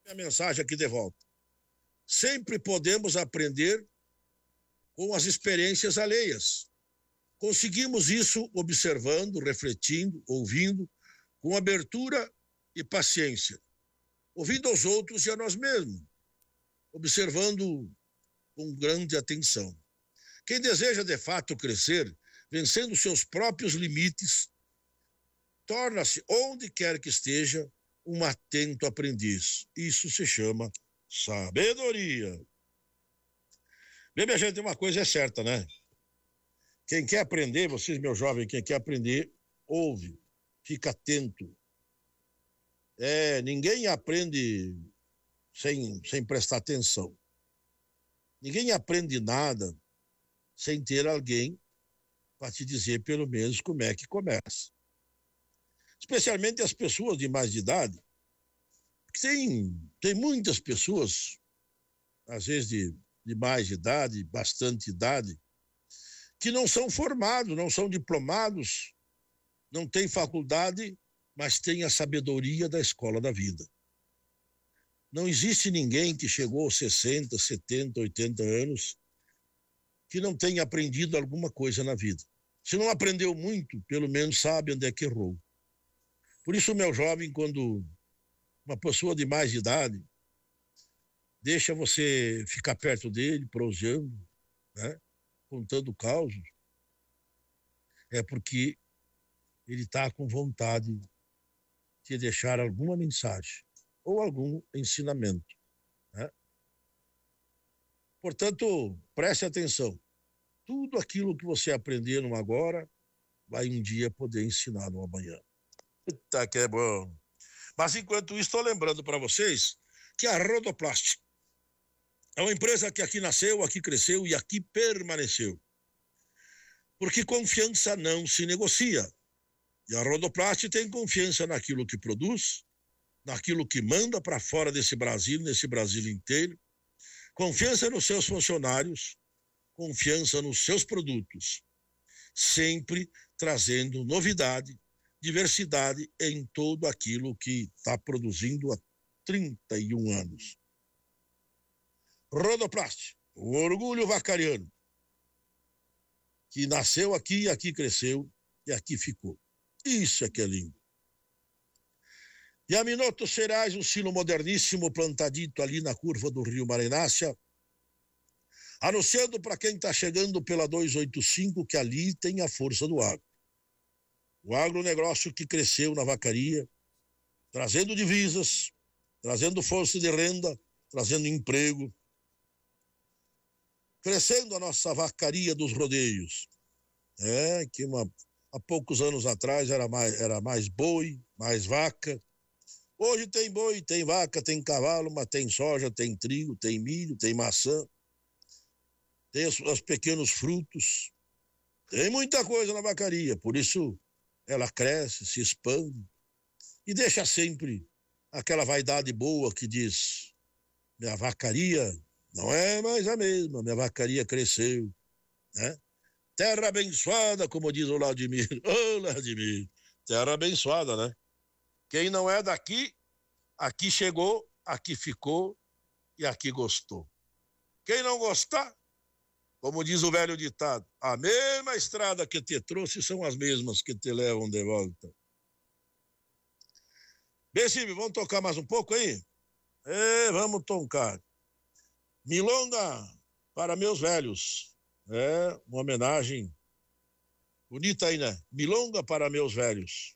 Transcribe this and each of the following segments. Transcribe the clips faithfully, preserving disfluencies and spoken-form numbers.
A mensagem aqui de volta. Sempre podemos aprender com as experiências alheias. Conseguimos isso observando, refletindo, ouvindo, com abertura e paciência. Ouvindo aos outros e a nós mesmos. Observando com grande atenção. Quem deseja de fato crescer, vencendo seus próprios limites, torna-se, onde quer que esteja, um atento aprendiz. Isso se chama sabedoria. Bem, minha gente, uma coisa é certa, né? Quem quer aprender, vocês, meu jovem, quem quer aprender, ouve, fica atento. É, ninguém aprende sem, sem prestar atenção. Ninguém aprende nada sem ter alguém para te dizer, pelo menos, como é que começa. Especialmente as pessoas de mais de idade. Tem, tem muitas pessoas, às vezes de, de mais idade, bastante idade, que não são formados, não são diplomados, não têm faculdade, mas têm a sabedoria da escola da vida. Não existe ninguém que chegou aos sessenta, setenta, oitenta anos que não tenha aprendido alguma coisa na vida. Se não aprendeu muito, pelo menos sabe onde é que errou. Por isso, meu jovem, quando uma pessoa de mais idade deixa você ficar perto dele, prosseando, né, contando causos, é porque ele está com vontade de deixar alguma mensagem ou algum ensinamento, né? Portanto, preste atenção. Tudo aquilo que você aprender no agora vai um dia poder ensinar no amanhã. Tá que é bom. Mas enquanto isso, estou lembrando para vocês que a Rhodoplast é uma empresa que aqui nasceu, aqui cresceu e aqui permaneceu. Porque confiança não se negocia. E a Rhodoplast tem confiança naquilo que produz, naquilo que manda para fora desse Brasil, nesse Brasil inteiro. Confiança nos seus funcionários, confiança nos seus produtos. Sempre trazendo novidade, diversidade em todo aquilo que está produzindo há trinta e um anos. Rhodoplast, o orgulho vacariano, que nasceu aqui, aqui cresceu e aqui ficou. Isso é que é lindo. E a Minuto Cereais, um silo moderníssimo plantadito ali na curva do Rio Marinácia, anunciando para quem está chegando pela duzentos e oitenta e cinco que ali tem a força do agro. O agronegócio que cresceu na vacaria, trazendo divisas, trazendo força de renda, trazendo emprego, crescendo a nossa vacaria dos rodeios. É, que uma, há poucos anos atrás era mais, era mais boi, mais vaca. Hoje tem boi, tem vaca, tem cavalo, mas tem soja, tem trigo, tem milho, tem maçã, tem os, os pequenos frutos. Tem muita coisa na vacaria, por isso ela cresce, se expande e deixa sempre aquela vaidade boa que diz: minha vacaria não é mais a mesma, minha vacaria cresceu, né? Terra abençoada, como diz o Laudimir. Ô, Laudimir, terra abençoada, né? Quem não é daqui, aqui chegou, aqui ficou e aqui gostou. Quem não gostar, como diz o velho ditado, a mesma estrada que te trouxe são as mesmas que te levam de volta. Bem, Silvio, vamos tocar mais um pouco aí? É, vamos tocar. Milonga para meus velhos. É uma homenagem bonita aí, né? Milonga para meus velhos.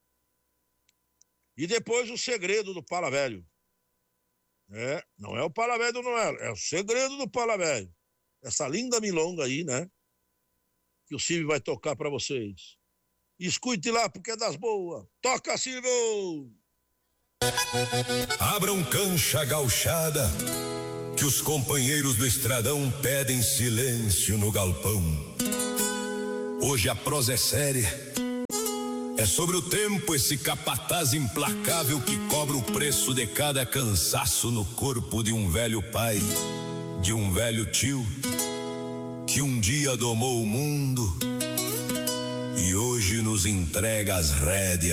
E depois o segredo do Pala Velho. É, não é o Pala Velho do Noel, é o segredo do Pala Velho. Essa linda milonga aí, né? Que o Silvio vai tocar para vocês. Escute lá, porque é das boas. Toca, Silvio! Abram cancha gauchada, que os companheiros do estradão pedem silêncio no galpão. Hoje a prosa é séria, é sobre o tempo, esse capataz implacável que cobra o preço de cada cansaço no corpo de um velho pai, de um velho tio, que um dia domou o mundo e hoje nos entrega as rédeas